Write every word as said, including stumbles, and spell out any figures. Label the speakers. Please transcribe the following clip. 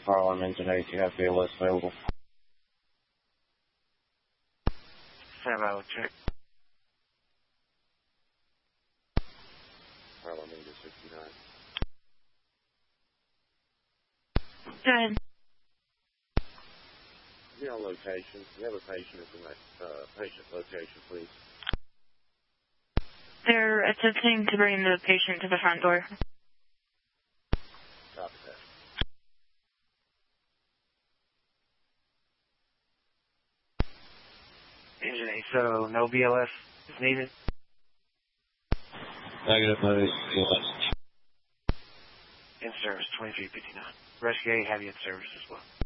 Speaker 1: fire alarm engine eight. You have B L S available.
Speaker 2: Stand by, we'll check.
Speaker 1: Fire alarm engine sixty-nine.
Speaker 3: Go ahead.
Speaker 1: Be on location. You have a patient information, uh, patient location, please.
Speaker 3: They're attempting to bring the patient to the front door.
Speaker 1: Copy that.
Speaker 2: Engine eight, so no B L S is needed?
Speaker 1: Negative, no B L S.
Speaker 2: In service, twenty-three fifty-nine. Rescue eight, have you in service as well.